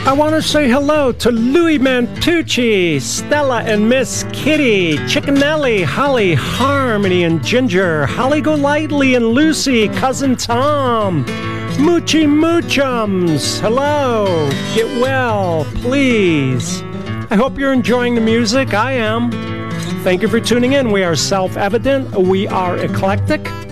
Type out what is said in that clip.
I want to say hello to Louis Mantucci, Stella and Miss Kitty, Chickenelli, Holly, Harmony and Ginger, Holly Golightly and Lucy, Cousin Tom, Moochie Moochums. Hello, get well, please. I hope you're enjoying the music. I am. Thank you for tuning in. We are self-evident. We are eclectic.